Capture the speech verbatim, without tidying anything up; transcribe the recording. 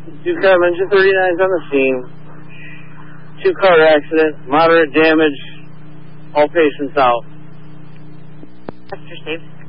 Two car engine thirty-nines on the scene. Two car accident, moderate damage, all patients out. Chester Steve.